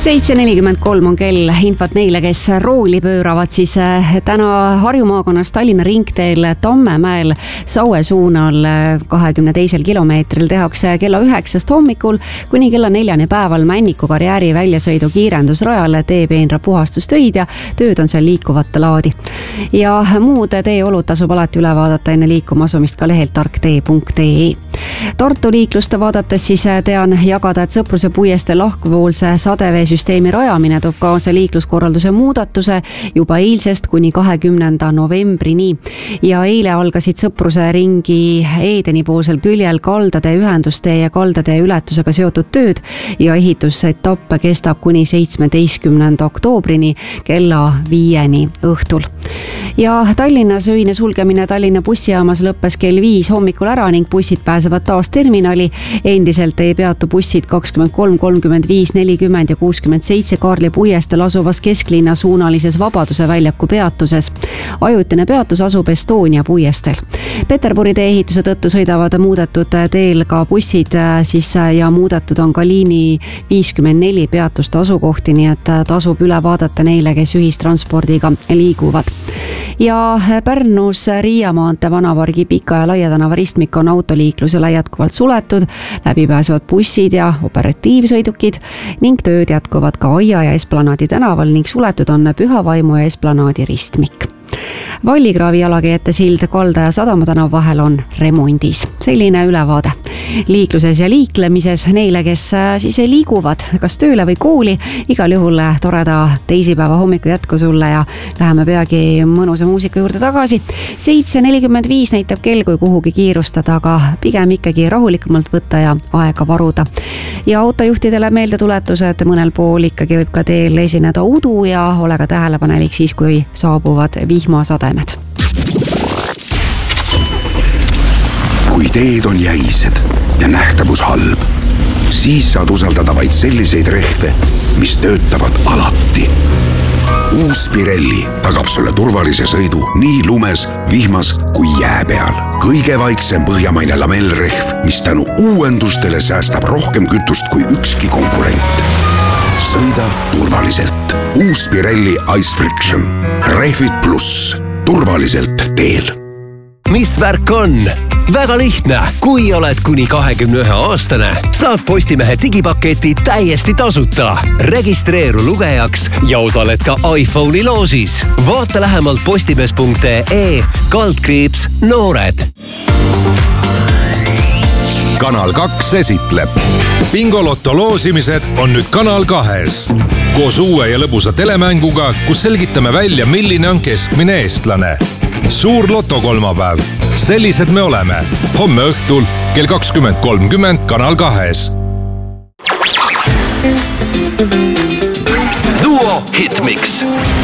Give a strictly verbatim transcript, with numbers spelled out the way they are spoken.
seitse nelikümmend kolm on kell, infot neile, kes rooli pööravad, siis täna Harju maakonnas Tallinna ringteel Tammemäel Saue suunal kahekümne teisel kilomeetril tehakse kella üheksast hommikul kuni kella neljani päeval Männiku karjääri väljasõidu kiirendusrajale teepeenra puhastustöid ja tööd on seal liikuvat laadi. Ja muud teeolud tasub alati üle vaadata enne liikuma asumist ka lehelt tarktee punkt ee. Tartu liiklust vaadates siis tean jagada, et Sõpruse puiestee lahkvoolse sadeveesüsteemi rajamine toob kaasa liikluskorralduse muudatuse juba eilsest kuni kahekümnenda novembrini. Ja eile algasid Sõpruse ringi Eedeni poolsel küljel kaldade ühendustee ja kaldade ületusega seotud tööd ja ehitusetapp kestab kuni seitsmeteistkümnenda oktoobrini kella viieni õhtul. Ja Tallinnas öine sulgemine Tallinna bussijaamas lõppes kell viis hommikul ära ning bussid pääsevad taas terminali. Endiselt ei peatu bussid kakskümmend kolm, kolmkümmend viis, nelikümmend ja kuuskümmend seitse Kaarli puiesteel asuvas kesklinna suunalises Vabaduse väljaku peatuses. Ajutine peatus asub Estonia puiesteel. Peterburi tee ehituse tõttu sõidavad muudetud teel ka bussid siis ja muudetud on ka liini viiskümmend neli peatuste asukohti, nii et tasub üle vaadata neile, kes ühistranspordiga liiguvad. Ja Pärnus Riia maantee Vanavargi Pika ja Laia tänava ristmik on autoliiklusele jätkuvalt suletud, läbi pääsevad bussid ja operatiivsõidukid ning tööd jätkuvad ka Aia ja Esplanaadi tänaval ning suletud on Pühavaimu ja Esplanaadi ristmik. Vallikraavi jalakäijate sild Kalda ja Sadama tänava vahel on remondis. Selline ülevaade liikluses ja liiklemises neile, kes siis liiguvad kas tööle või kooli. Igal juhul toreda teisipäeva hommiku jätku sulle ja läheme peagi mõnusa muusika juurde tagasi. seitse nelikümmend viis näitab kell, kui kuhugi kiirustada, aga pigem ikkagi rahulikumalt võtta ja aega varuda. Ja autojuhtidele meeldetuletus, et mõnel pool ikkagi võib ka teel esineda udu ja ole ka tähelepanelik siis, kui saabuvad vihmasademed. Kui teed on jäised ja nähtavus halb, siis saad usaldada vaid selliseid rehve, mis töötavad alati. Uus Pirelli tagab sulle turvalise sõidu nii lumes, vihmas kui jää peal. Kõige vaiksem põhjamaine lamellrehv, mis tänu uuendustele säästab rohkem kütust kui ükski konkurent. Sõida turvaliselt. Uus Pirelli Ice Friction. Rehvid pluss. Turvaliselt teel. Mis värk on? Väga lihtne. Kui oled kuni kahekümne ühe aastane, saad Postimehe digipaketi täiesti tasuta. Registreeru lugejaks ja osaled ka iPhone'i loosis. Vaata lähemalt postimees punkt ee kaldkriips noored. Kanal kaks esitleb. Bingolotto loosimised on nüüd Kanal kahes. Koos uue ja lõbusa telemänguga, kus selgitame välja, milline on keskmine eestlane. Suur loto kolmapäev. Sellised me oleme. Homme õhtul kell kakskümmend kolmkümmend Kanal kahes. Duo Hitmix.